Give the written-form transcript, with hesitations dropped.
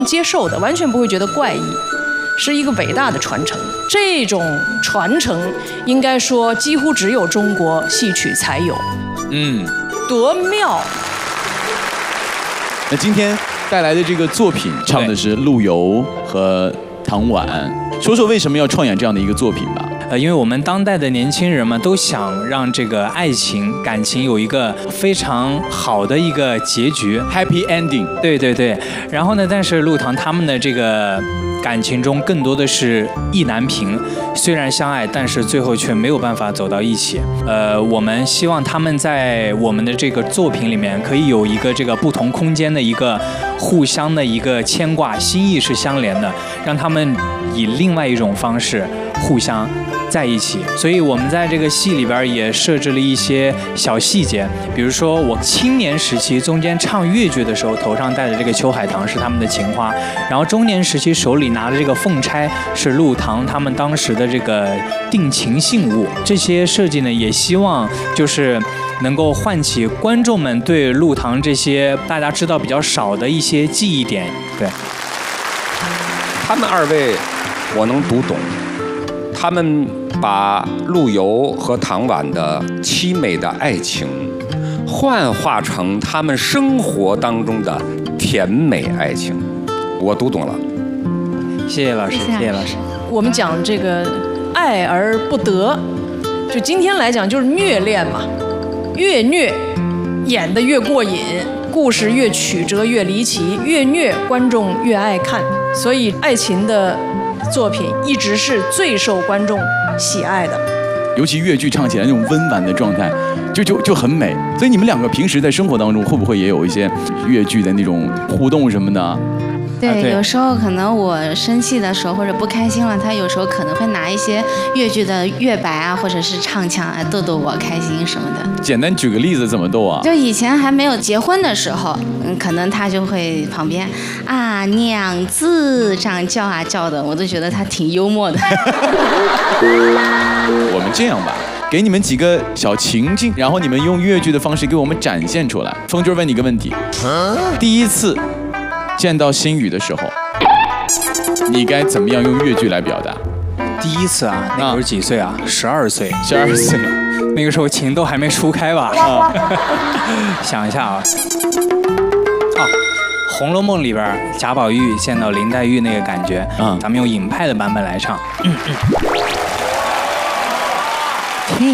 接受的，完全不会觉得怪异，是一个伟大的传承。这种传承应该说几乎只有中国戏曲才有。多妙！ 那今天带来的这个作品唱的是陆游和唐婉，说说为什么要创演这样的一个作品吧。 因为我们当代的年轻人嘛，都想让这个爱情、感情有一个非常好的一个结局 ，happy ending。 对对对。然后呢，但是陆唐他们的这个感情中更多的是意难平，虽然相爱，但是最后却没有办法走到一起。我们希望他们在我们的这个作品里面可以有一个这个不同空间的一个互相的一个牵挂，心意是相连的，让他们以另外一种方式互相在一起。所以我们在这个戏里边也设置了一些小细节，比如说我青年时期中间唱越剧的时候，头上戴的这个秋海棠是他们的情花，然后中年时期手里拿的这个凤钗是陆唐他们当时的这个定情信物。这些设计呢，也希望就是能够唤起观众们对陆唐这些大家知道比较少的一些记忆点。对， 他们二位我能读懂，他们把陆游和唐婉的凄美的爱情幻化成他们生活当中的甜美爱情，我读懂了。 谢谢老师，谢谢老师。 我们讲这个爱而不得，就今天来讲就是虐恋嘛，越虐演得越过瘾，故事越曲折越离奇，越虐观众越爱看，所以爱情的作品一直是最受观众喜爱的。 尤其越剧唱起来那种温婉的状态，就很美。所以你们两个平时在生活当中会不会也有一些越剧的那种互动什么的？ 对，有时候可能我生气的时候或者不开心了，他有时候可能会拿一些越剧的越白啊，或者是唱腔啊，逗逗我开心什么的。 简单举个例子，怎么逗啊？ 就以前还没有结婚的时候，可能他就会旁边啊娘子这样叫啊叫的，我都觉得他挺幽默的。 我们这样吧，给你们几个小情境，然后你们用越剧的方式给我们展现出来。风军问你一个问题：第一次见到心雨的时候，你该怎么样用越剧来表达？ 第一次啊，那时候几岁啊？12岁。 12岁， 那个时候情都还没初开吧？想一下啊，《红楼梦》里边贾宝玉见到林黛玉那个感觉，咱们用尹派的版本来唱。